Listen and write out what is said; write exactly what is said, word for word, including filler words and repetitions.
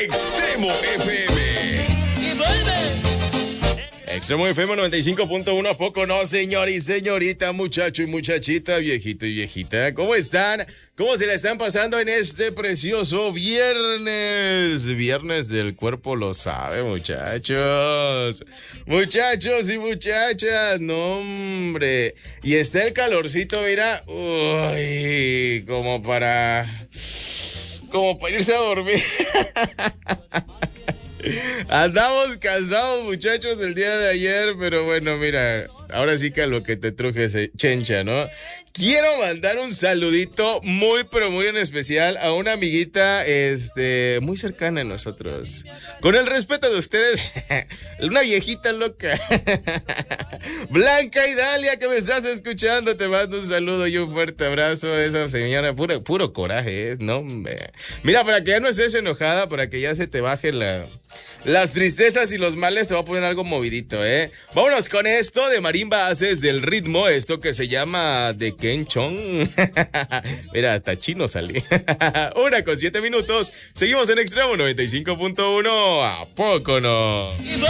Extremo F M. Y vuelve. Extremo F M noventa y cinco punto uno, ¿a poco no, señor y señorita, muchacho y muchachita, viejito y viejita? ¿Cómo están? ¿Cómo se la están pasando en este precioso viernes? Viernes del cuerpo lo sabe, muchachos. Muchachos y muchachas, no, hombre. Y está el calorcito, mira, uy, como para... como para irse a dormir. Andamos cansados, muchachos, del día de ayer, pero bueno, mira, ahora sí que a lo que te truje es chencha, ¿no? Quiero mandar un saludito muy, pero muy en especial a una amiguita, este, muy cercana a nosotros. Con el respeto de ustedes, una viejita loca. Blanca y Dalia, que me estás escuchando, te mando un saludo y un fuerte abrazo a esa señora, puro, puro coraje, ¿eh? No, hombre. Mira, para que ya no estés enojada, para que ya se te baje la... las tristezas y los males, te voy a poner algo movidito, ¿eh? Vámonos con esto de Marimba Haces del Ritmo, esto que se llama de Ken Chong. Mira, hasta chino salí. Una con siete minutos. Seguimos en Extremo noventa y cinco punto uno. ¿A poco no?